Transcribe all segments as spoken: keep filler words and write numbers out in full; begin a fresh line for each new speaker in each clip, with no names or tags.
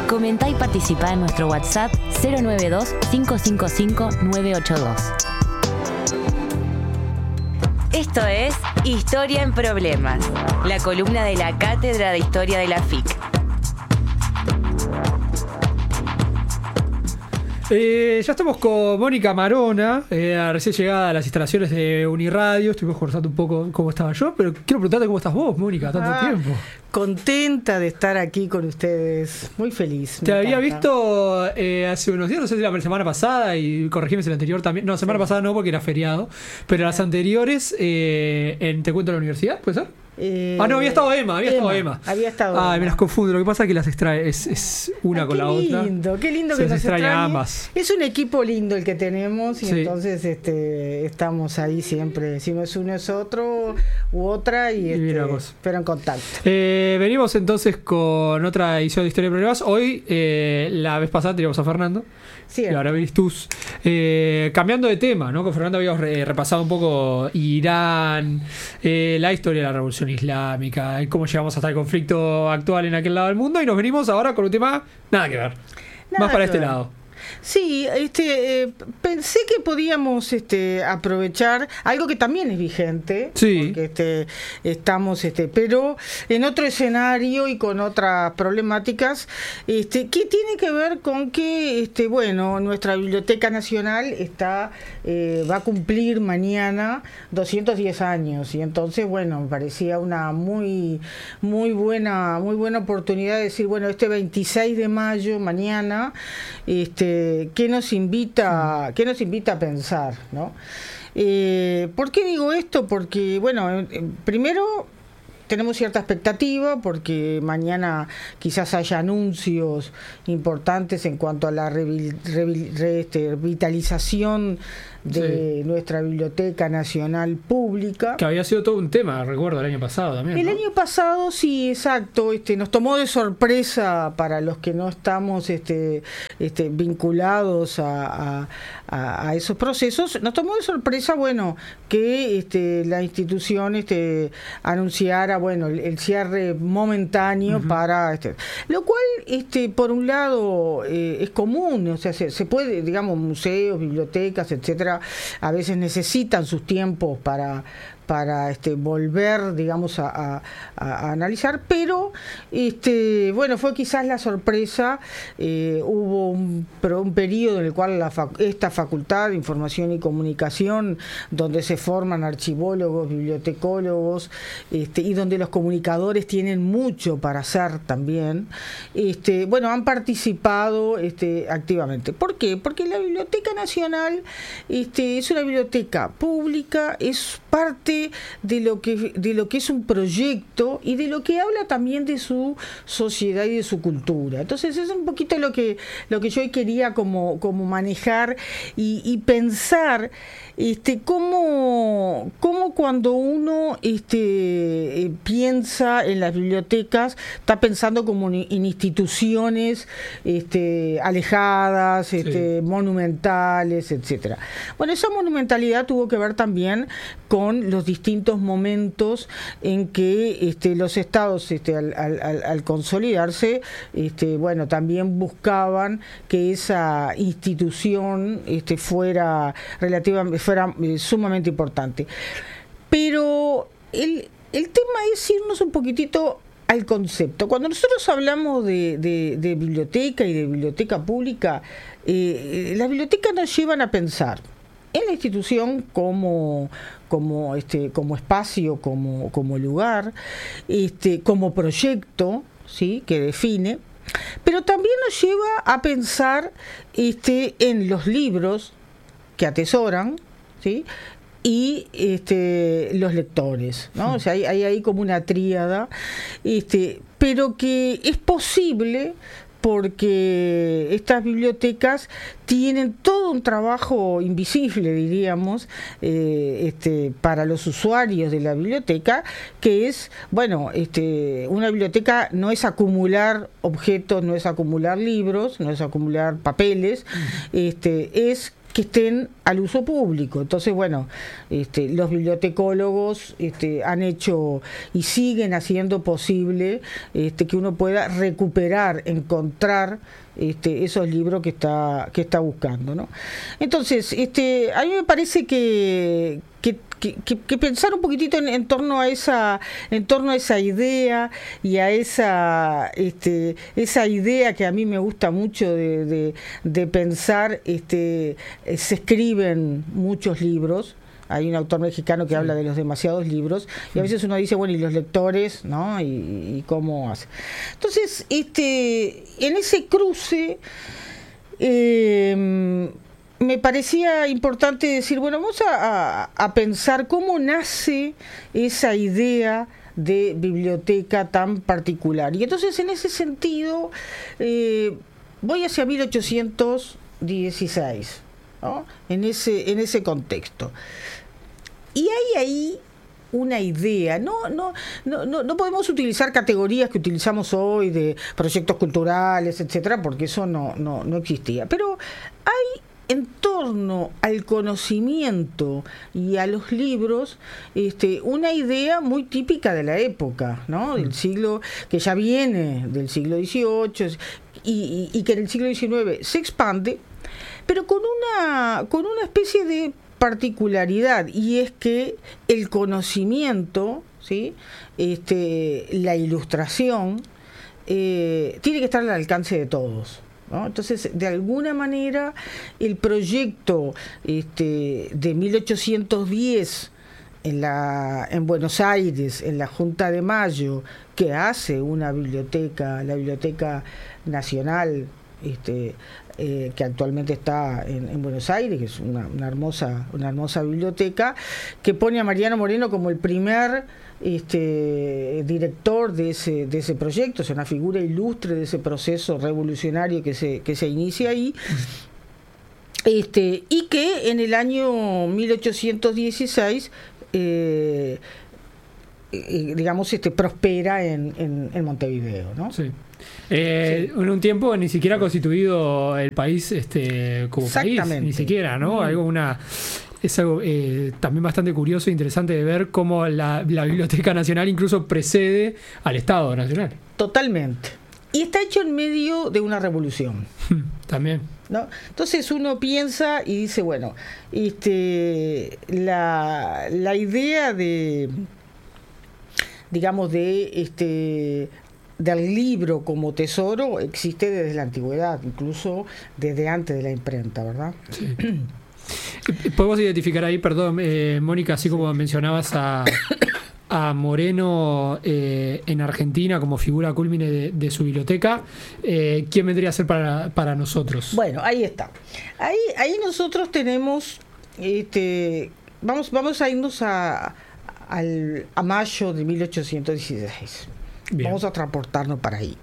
Comentá y participá en nuestro WhatsApp cero nueve dos, cinco cinco cinco, nueve ocho dos. Esto es Historia en Problemas, la columna de la Cátedra de Historia de la F I C.
Eh, ya estamos con Mónica Marona, eh, recién llegada a las instalaciones de Uniradio. Estuvimos conversando un poco cómo estaba yo, pero quiero preguntarte cómo estás vos, Mónica, tanto
ah,
tiempo.
Contenta de estar aquí con ustedes, muy feliz.
Te había
encanta.
visto eh, hace unos días, no sé si la semana pasada, y corregime si la anterior también. No, semana sí. pasada no, porque era feriado, pero las anteriores eh, en Te Cuento la Universidad, ¿puede ser?
Eh,
ah, no, había estado Emma, había
Emma,
estado Emma.
Había estado
Ah,
Emma.
me las confundo. Lo que pasa es que las extrae, es, es una
Ay,
con la otra.
Qué lindo, qué lindo
Se
que nos
extraña
extrañe.
ambas.
Es un equipo lindo el que tenemos y
sí.
entonces este, estamos ahí siempre. Si no es uno es otro u otra y,
y
este, pero en contacto.
Eh, venimos entonces con otra edición de Historia de Problemas. Hoy, eh, la vez pasada teníamos a Fernando.
Sí,
y ahora venís tú. Eh, cambiando de tema, ¿no? Con Fernando habíamos re, repasado un poco Irán, eh, la historia de la Revolución Islámica, cómo llegamos hasta el conflicto actual en aquel lado del mundo, y nos venimos ahora con un tema nada que ver.
Nada
Más para
que
este
ver.
lado.
Sí, este, eh, pensé que podíamos este, aprovechar algo que también es vigente,
sí.
porque este, estamos, este, pero en otro escenario y con otras problemáticas, este, que tiene que ver con que, este, bueno, nuestra Biblioteca Nacional está, eh, va a cumplir mañana doscientos diez años, y entonces, bueno, me parecía una muy, muy buena, muy buena oportunidad de decir, bueno, este veintiséis de mayo, mañana, este ¿Qué nos invita, qué nos invita a pensar, ¿no? Eh, ¿Por qué digo esto? Porque, bueno, eh, primero tenemos cierta expectativa porque mañana quizás haya anuncios importantes en cuanto a la revi- revi- re- este, revitalización de sí. nuestra Biblioteca Nacional Pública.
Que había sido todo un tema, recuerdo, el año pasado también.
El
¿no?
año pasado, sí, exacto. Este, nos tomó de sorpresa para los que no estamos este, este, vinculados a, a, a esos procesos. Nos tomó de sorpresa, bueno, que este, la institución este, anunciara, bueno, el, el cierre momentáneo uh-huh. para, este, lo cual, este, por un lado, eh, es común. O sea, se, se puede, digamos, museos, bibliotecas, etcétera. A veces necesitan sus tiempos para para este, volver, digamos, a, a, a analizar, pero este, bueno, fue quizás la sorpresa. Eh, hubo un, un periodo en el cual la fac, esta facultad de Información y Comunicación, donde se forman archivólogos, bibliotecólogos, este, y donde los comunicadores tienen mucho para hacer también, este, bueno, han participado este, activamente. ¿Por qué? Porque la Biblioteca Nacional este, es una biblioteca pública, es parte de lo que de lo que es un proyecto y de lo que habla también de su sociedad y de su cultura. Entonces es un poquito lo que lo que yo hoy quería como como manejar y, y pensar este cómo cómo cuando uno este eh, piensa en las bibliotecas está pensando como en instituciones este alejadas, este sí. monumentales, etcétera. Bueno, esa monumentalidad tuvo que ver también con los distintos momentos en que este, los estados este, al, al, al consolidarse este, bueno, también buscaban que esa institución este, fuera relativamente fuera eh, sumamente importante, pero el, el tema es irnos un poquitito al concepto. Cuando nosotros hablamos de, de, de biblioteca y de biblioteca pública, eh, las bibliotecas nos llevan a pensar en la institución como como este como espacio, como como lugar, este como proyecto, sí, que define, pero también nos lleva a pensar este en los libros que atesoran, sí, y este los lectores, ¿no? O sea, hay, hay ahí como una tríada, este, pero que es posible porque estas bibliotecas tienen todo un trabajo invisible, diríamos, eh, este, para los usuarios de la biblioteca, que es, bueno, este, una biblioteca no es acumular objetos, no es acumular libros, no es acumular papeles, este, es que estén al uso público. Entonces, bueno, este, los bibliotecólogos este, han hecho y siguen haciendo posible este, que uno pueda recuperar, encontrar este, esos libros que está que está buscando, ¿no? Entonces, este, a mí me parece que que, que, que pensar un poquitito en, en torno a esa en torno a esa idea y a esa este, esa idea que a mí me gusta mucho de, de, de pensar. Este, se escriben muchos libros. Hay un autor mexicano que sí. habla de los demasiados libros, y a veces uno dice, bueno, ¿y los lectores? ¿No? ¿Y, y cómo hace? Entonces, este, en ese cruce, eh, me parecía importante decir, bueno, vamos a, a, a pensar cómo nace esa idea de biblioteca tan particular. Y entonces, en ese sentido, eh, voy hacia mil ochocientos dieciséis, ¿no? En ese, en ese contexto. Y hay ahí una idea, no, no, no, no, no podemos utilizar categorías que utilizamos hoy de proyectos culturales, etcétera, porque eso no, no, no existía. Pero hay en torno al conocimiento y a los libros este, una idea muy típica de la época, ¿no? Del siglo, que ya viene del siglo dieciocho y, y, y que en el siglo diecinueve se expande, pero con una, con una especie de particularidad, y es que el conocimiento, ¿sí? este, la ilustración, eh, tiene que estar al alcance de todos, ¿no? Entonces, de alguna manera, el proyecto este, de mil ochocientos diez en, la, en Buenos Aires, en la Junta de Mayo, que hace una biblioteca, la Biblioteca Nacional, este, eh, que actualmente está en, en Buenos Aires, que es una, una hermosa una hermosa biblioteca, que pone a Mariano Moreno como el primer este, director de ese de ese proyecto, es una figura ilustre de ese proceso revolucionario que se que se inicia ahí. Este, y que en el año mil ochocientos dieciséis eh, eh, digamos este prospera en, en, en Montevideo, ¿no?
Sí. Eh, sí. En un tiempo ni siquiera constituido el país este, como país, ni siquiera, ¿no? Mm. Algo una es algo eh, también bastante curioso e interesante de ver cómo la, la Biblioteca Nacional incluso precede al Estado Nacional.
Totalmente. Y está hecho en medio de una revolución.
También.
¿No? Entonces uno piensa y dice, bueno, este, la, la idea de, digamos, de este del libro como tesoro existe desde la antigüedad, incluso desde antes de la imprenta, ¿verdad?
Sí. Podemos identificar ahí, perdón, eh, Mónica, así como mencionabas a, a Moreno eh, en Argentina como figura cúlmine de, de su biblioteca, eh, ¿quién vendría a ser para, para nosotros?
Bueno, ahí está. Ahí, ahí nosotros tenemos, este, vamos, vamos a irnos a, al, a mayo de mil ochocientos dieciséis. Bien. Vamos a transportarnos para ahí.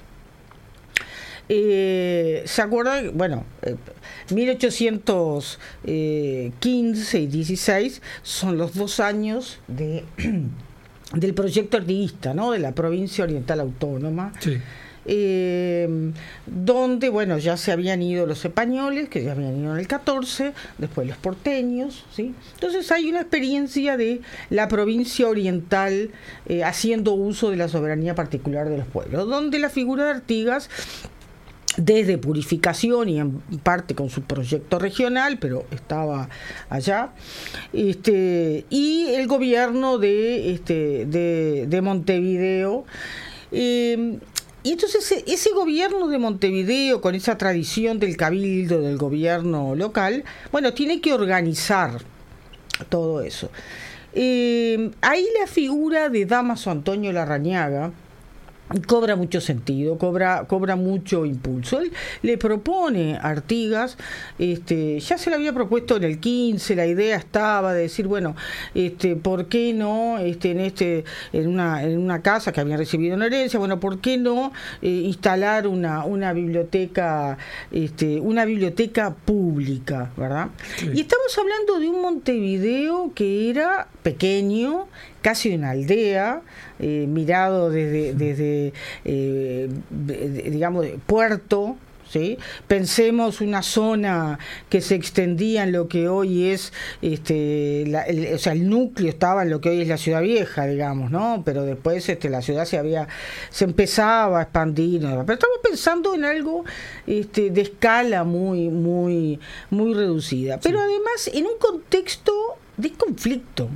Eh, ¿Se acuerdan? Bueno, eh, mil ochocientos quince y dieciséis son los dos años de del proyecto artiguista, ¿no? De la provincia oriental autónoma.
Sí.
Eh, donde, bueno, ya se habían ido los españoles, que ya habían ido en el catorce, después los porteños, ¿sí? Entonces hay una experiencia de la provincia oriental eh, haciendo uso de la soberanía particular de los pueblos, donde la figura de Artigas, desde Purificación y en parte con su proyecto regional, pero estaba allá, este, y el gobierno de, este, de, de Montevideo. Eh, Y entonces ese gobierno de Montevideo, con esa tradición del cabildo, del gobierno local, bueno, tiene que organizar todo eso. Eh, ahí la figura de Dámaso Antonio Larrañaga cobra mucho sentido, cobra cobra mucho impulso. Él le propone a Artigas, este, ya se le había propuesto en el quince, la idea estaba de decir, bueno, este, ¿por qué no este, en este en una en una casa que habían recibido una herencia, bueno, ¿por qué no eh, instalar una una biblioteca este, una biblioteca pública, ¿verdad? Sí. Y estamos hablando de un Montevideo que era pequeño, casi una aldea, eh, mirado desde, desde eh, digamos, puerto, ¿sí? Pensemos una zona que se extendía en lo que hoy es, este, la, el, o sea, el núcleo estaba en lo que hoy es la Ciudad Vieja, digamos, ¿no? Pero después este, la ciudad se había, se empezaba a expandir, ¿no? Pero estamos pensando en algo este, de escala muy, muy, muy reducida. Pero sí. Además en un contexto de conflicto.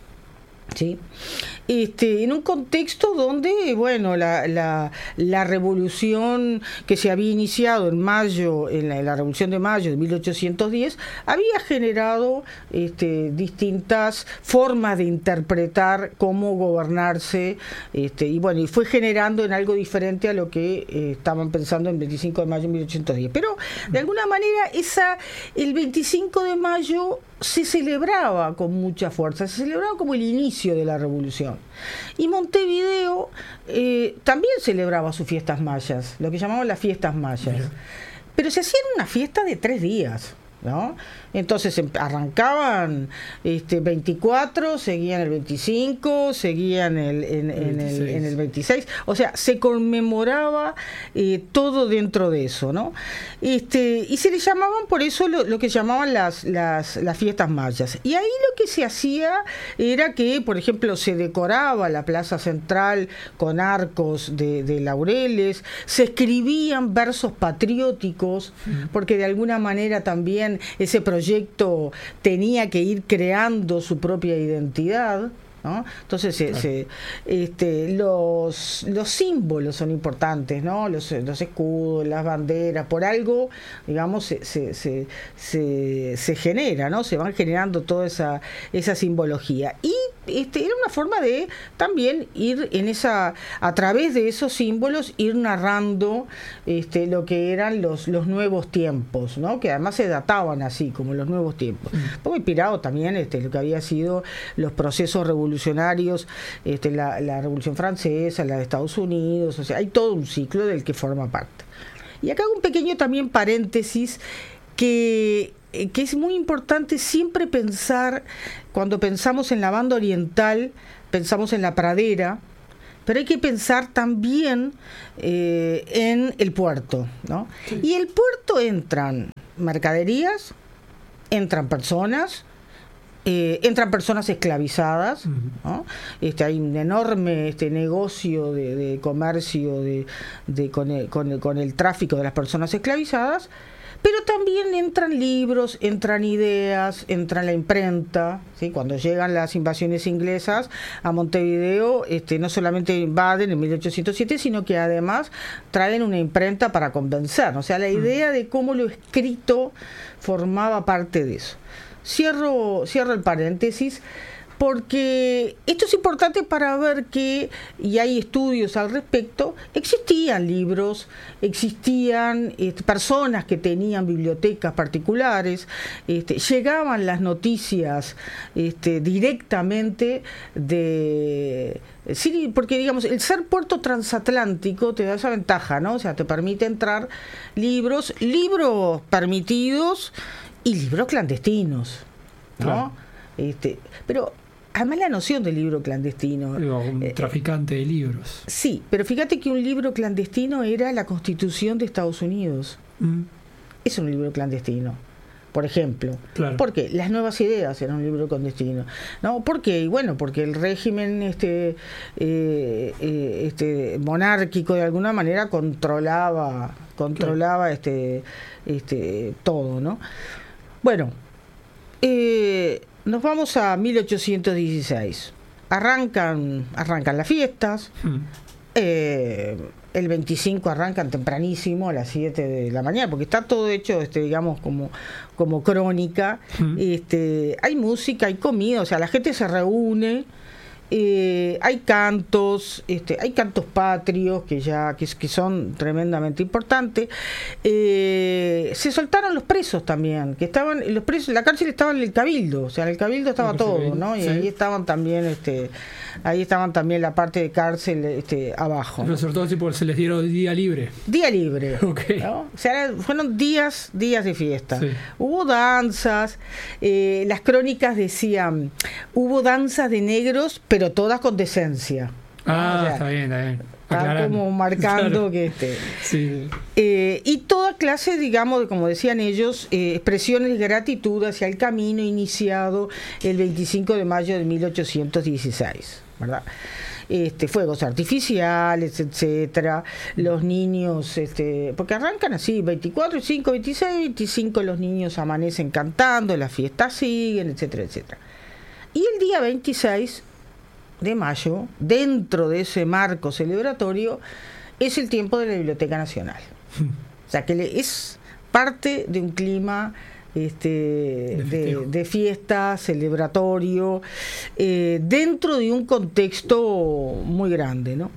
¿Sí? Este, en un contexto donde, bueno, la, la, la revolución que se había iniciado en mayo, en la, en la revolución de mayo de mil ochocientos diez, había generado este, distintas formas de interpretar cómo gobernarse, este, y bueno, y fue generando en algo diferente a lo que eh, estaban pensando en veinticinco de mayo de mil ochocientos diez. Pero de alguna manera esa, el veinticinco de mayo se celebraba con mucha fuerza, se celebraba como el inicio de la revolución. Y Montevideo eh, también celebraba sus fiestas mayas, lo que llamaban las fiestas mayas. Mira. Pero se hacían una fiesta de tres días, ¿no? Entonces arrancaban este veinticuatro, seguían el veinticinco, seguían el, en, en, el, en el veintiséis, o sea, se conmemoraba eh, todo dentro de eso, ¿no? Este, y se le llamaban por eso lo, lo que llamaban las, las, las fiestas mayas. Y ahí lo que se hacía era que, por ejemplo, se decoraba la plaza central con arcos de, de laureles, se escribían versos patrióticos, porque de alguna manera también ese proyecto proyecto tenía que ir creando su propia identidad, ¿no? Entonces se, claro. se, este, los, los símbolos son importantes, ¿no? Los, los escudos, las banderas, por algo, digamos, se, se, se, se, se genera, ¿no? Se van generando toda esa, esa simbología. Y este, era una forma de también ir en esa, a través de esos símbolos, ir narrando este, lo que eran los, los nuevos tiempos, ¿no? Que además se databan así, como los nuevos tiempos. Un poco inspirado también este, lo que había sido los procesos revolucionarios, este, la, la Revolución Francesa, la de Estados Unidos, o sea, hay todo un ciclo del que forma parte. Y acá hago un pequeño también paréntesis que que es muy importante siempre pensar, cuando pensamos en la banda oriental, pensamos en la pradera, pero hay que pensar también eh, en el puerto, ¿no? Sí. Y el puerto entran mercaderías, entran personas, Eh, entran personas esclavizadas, ¿no? Este, hay un enorme este, negocio de, de comercio de, de, con, el, con, el, con el tráfico de las personas esclavizadas, pero también entran libros, entran ideas, entra la imprenta, ¿sí? Cuando llegan las invasiones inglesas a Montevideo, este, no solamente invaden en mil ochocientos siete, sino que además traen una imprenta para convencer, o sea, la idea de cómo lo escrito formaba parte de eso. Cierro, cierro el paréntesis porque esto es importante para ver que, y hay estudios al respecto, existían libros, existían este, personas que tenían bibliotecas particulares, este, llegaban las noticias este, directamente de... Sí, porque digamos, el ser puerto transatlántico te da esa ventaja, ¿no? O sea, te permite entrar libros, libros permitidos y libros clandestinos, ¿no? Claro. Este, pero además la noción del libro clandestino.
Digo, un eh, traficante de libros.
Sí, pero fíjate que un libro clandestino era la Constitución de Estados Unidos. Mm. Es un libro clandestino, por ejemplo. Claro. ¿Por qué? Las Nuevas Ideas era un libro clandestino. ¿No? ¿Por qué? Y bueno, porque el régimen este, eh, eh, este monárquico de alguna manera controlaba, controlaba claro. este, este, todo, ¿no? Bueno, eh, nos vamos a mil ochocientos dieciséis. Arrancan, arrancan las fiestas. Hmm. Eh, el veinticinco arrancan tempranísimo, a las siete de la mañana, porque está todo hecho, este, digamos, como, como crónica. Hmm. Este, hay música, hay comida, o sea, la gente se reúne. Eh, hay cantos, este, hay cantos patrios que ya que, que son tremendamente importantes. Eh, se soltaron los presos también, que estaban los presos, la cárcel estaba en el Cabildo, o sea, en el Cabildo estaba todo, ¿no? Y sí. ahí estaban también, este, ahí estaban también la parte de cárcel, este, abajo.
Pero sobre todo tipo, se les dieron día libre.
Día libre, okay. ¿no? O sea, fueron días, días de fiesta. Sí. Hubo danzas, eh, las crónicas decían, hubo danzas de negros, pero todas con decencia.
Ah, o sea, está bien, está bien.
Está como marcando claro. que este.
Sí.
Eh, y toda, clase, digamos, como decían ellos, eh, expresiones de gratitud hacia el camino iniciado el veinticinco de mayo de mil ochocientos dieciséis, ¿verdad? Este, fuegos artificiales, etcétera, los niños, este, porque arrancan así, veinticuatro, veinticinco, veintiséis, veinticinco los niños amanecen cantando, las fiestas siguen, etcétera, etcétera. Y el día veintiséis de mayo, dentro de ese marco celebratorio, es el tiempo de la Biblioteca Nacional. O sea, que le, es parte de un clima este, de, de, de fiesta, celebratorio, eh, dentro de un contexto muy grande, ¿no?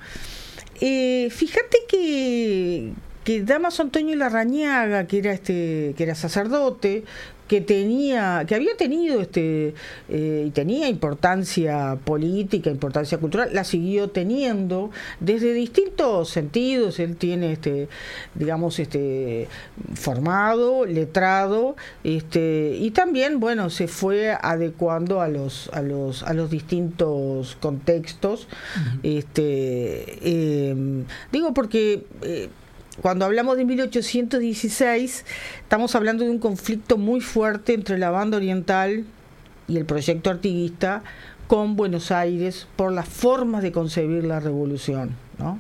Eh, fíjate que, que Dámaso Antonio Larrañaga, que era este, que era sacerdote, que tenía, que había tenido este eh, y tenía importancia política, importancia cultural, la siguió teniendo desde distintos sentidos. Él tiene este, digamos, este formado, letrado, este, y también, bueno, se fue adecuando a los, a los, a los distintos contextos. Uh-huh. Este, eh, digo porque eh, cuando hablamos de mil ochocientos dieciséis, estamos hablando de un conflicto muy fuerte entre la banda oriental y el proyecto artiguista con Buenos Aires por las formas de concebir la revolución, ¿no?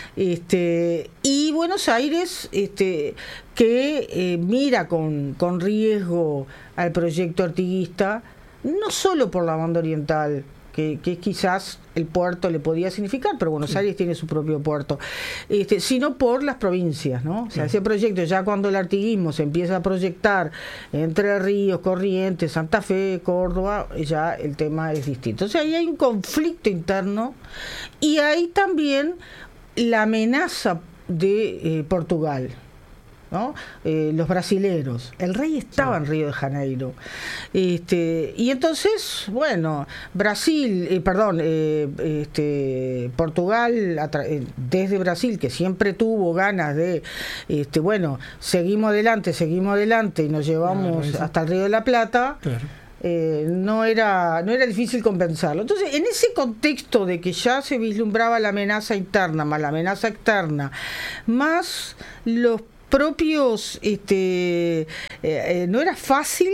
Este, y Buenos Aires, este, que eh, mira con, con riesgo al proyecto artiguista, no solo por la banda oriental, que, que quizás el puerto le podía significar, pero Buenos sí. Aires tiene su propio puerto, este, sino por las provincias, ¿no? O sea, sí. Ese proyecto, ya cuando el artiguismo se empieza a proyectar Entre Ríos, Corrientes, Santa Fe, Córdoba, ya el tema es distinto. O sea, ahí hay un conflicto interno y hay también la amenaza de eh, Portugal, ¿no? Eh, los brasileros. El rey estaba sí. en Río de Janeiro. Este, y entonces, bueno, Brasil, eh, perdón, eh, este, Portugal, eh, desde Brasil, que siempre tuvo ganas de, este, bueno, seguimos adelante, seguimos adelante y nos llevamos claro, hasta el Río de la Plata. Claro. Eh, no era no era difícil compensarlo. Entonces, en ese contexto de que ya se vislumbraba la amenaza interna, más la amenaza externa, más los propios, este, eh, eh, no era fácil,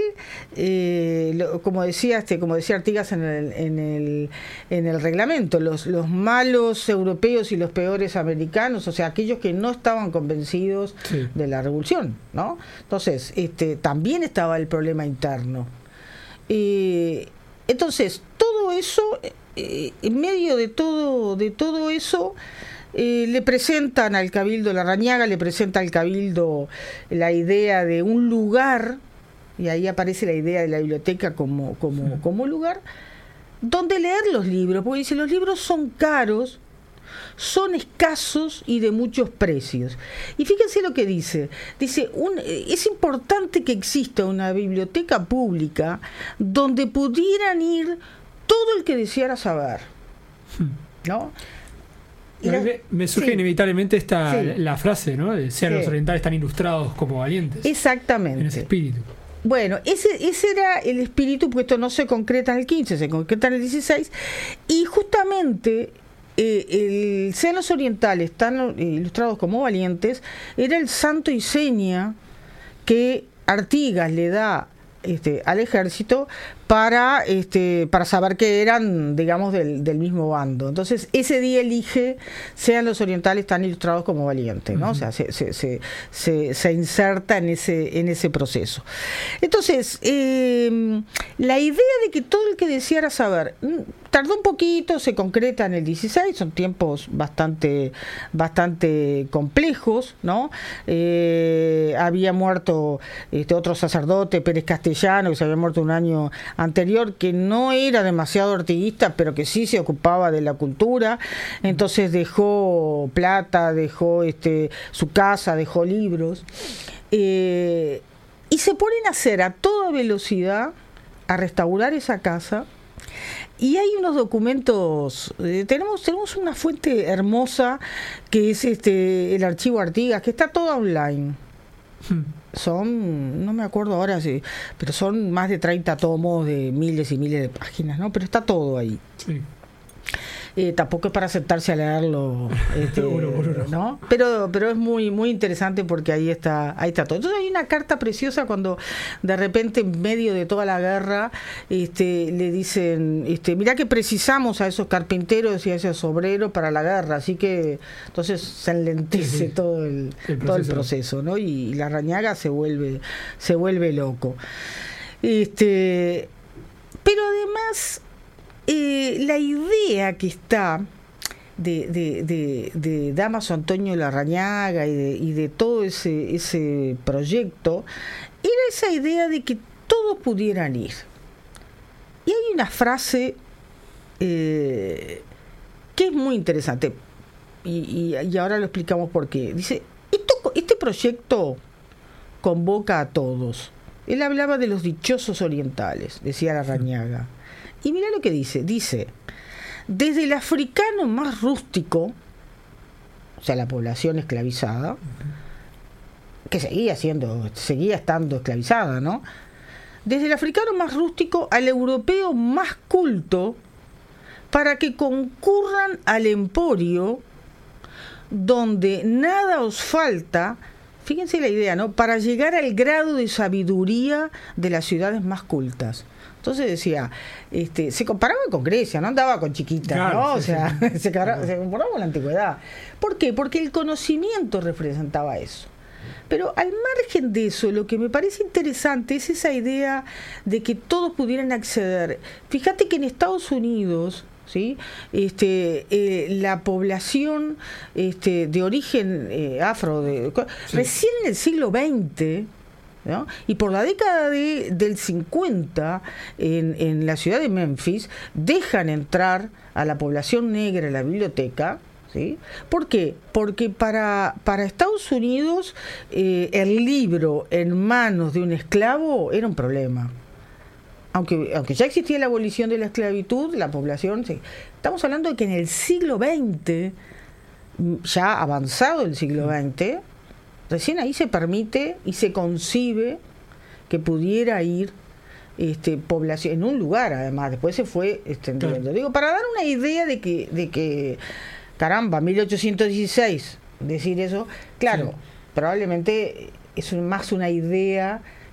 eh, lo, como decía este, como decía Artigas en el, en el, en el reglamento, los, los malos europeos y los peores americanos, o sea, aquellos que no estaban convencidos sí. de la revolución, ¿no? Entonces, este, también estaba el problema interno. Eh, entonces, todo eso, eh, en medio de todo, de todo eso, Eh, le presentan al Cabildo, Larrañaga le presenta al Cabildo la idea de un lugar, y ahí aparece la idea de la biblioteca como, como, sí. como lugar donde leer los libros, porque dice, los libros son caros, son escasos y de muchos precios. Y fíjense lo que dice, dice, un, es importante que exista una biblioteca pública donde pudieran ir todo el que deseara saber, ¿no?
Me, me surge sí. inevitablemente esta sí. la frase, ¿no? De sean sí. los orientales tan ilustrados como valientes.
Exactamente.
En ese espíritu.
Bueno, ese, ese era el espíritu, porque esto no se concreta en el quince, se concreta en el dieciséis, y justamente eh, el sean los orientales tan ilustrados como valientes era el santo y seña que Artigas le da este, al ejército para este para saber que eran, digamos, del, del mismo bando. Entonces, ese día elige sean los orientales tan ilustrados como valientes, ¿no? Uh-huh. O sea, se, se, se, se, se inserta en ese, en ese proceso. Entonces, eh, la idea de que todo el que deseara saber tardó un poquito, se concreta en el dieciséis, son tiempos bastante, bastante complejos, ¿no? Eh, había muerto este otro sacerdote, Pérez Castellano, que se había muerto un año anterior, que no era demasiado ortiguista, pero que sí se ocupaba de la cultura. Entonces dejó plata, dejó este su casa, dejó libros, eh, y se ponen a hacer a toda velocidad a restaurar esa casa. Y hay unos documentos, eh, tenemos tenemos una fuente hermosa que es este el archivo Artigas, que está todo online. Hmm. Son, no me acuerdo ahora, sí, pero son más de treinta tomos de miles y miles de páginas, ¿no? Pero está todo ahí. Sí. Eh, tampoco es para sentarse a leerlo, este,
Uno por uno.
¿no? Pero, pero es muy, muy interesante porque ahí está, ahí está todo. Entonces hay una carta preciosa cuando de repente en medio de toda la guerra, este, le dicen, este, mirá que precisamos a esos carpinteros y a esos obreros para la guerra, así que entonces se enlentece sí, sí. todo el, el todo el proceso, ¿no? Y, y Larrañaga se vuelve, se vuelve loco. Este, pero además Eh, la idea que está de, de, de, de Dámaso Antonio Larrañaga y de, y de todo ese, ese proyecto era esa idea de que todos pudieran ir. Y hay una frase eh, que es muy interesante y, y, y ahora lo explicamos por qué. Dice, esto, este proyecto convoca a todos. Él hablaba de los dichosos orientales, decía Larrañaga. Y mira lo que dice, dice, desde el africano más rústico, o sea, la población esclavizada, que seguía siendo, seguía estando esclavizada, ¿no? Desde el africano más rústico al europeo más culto, para que concurran al emporio, donde nada os falta, fíjense la idea, ¿no? Para llegar al grado de sabiduría de las ciudades más cultas. Entonces decía, este, se comparaba con Grecia, no andaba con chiquitas, claro, ¿no? Sí, o sea, sí. se, comparaba, se comparaba con la antigüedad. ¿Por qué? Porque el conocimiento representaba eso. Pero al margen de eso, lo que me parece interesante es esa idea de que todos pudieran acceder. Fíjate que en Estados Unidos, ¿sí? este, eh, la población este, de origen eh, afro, de, sí. recién en el siglo veinte, ¿no? Y por la década de, del cincuenta en, en la ciudad de Memphis dejan entrar a la población negra en la biblioteca, ¿sí? ¿Por qué? Porque para, para Estados Unidos eh, el libro en manos de un esclavo era un problema. Aunque, aunque ya existía la abolición de la esclavitud, la población... Sí. Estamos hablando de que en el siglo veinte, ya avanzado el siglo veinte, recién ahí se permite y se concibe que pudiera ir este, población en un lugar, además, después se fue extendiendo. Claro. Digo, para dar una idea de que, de que caramba, mil ochocientos dieciséis, decir eso, claro, sí. probablemente es más una idea